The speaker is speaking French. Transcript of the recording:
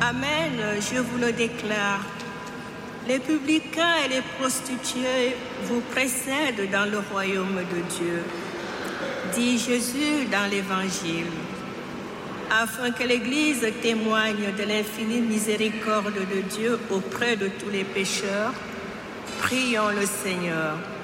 Amen, je vous le déclare. Les publicains et les prostituées vous précèdent dans le royaume de Dieu, dit Jésus dans l'Évangile. Afin que l'Église témoigne de l'infinie miséricorde de Dieu auprès de tous les pécheurs, prions le Seigneur.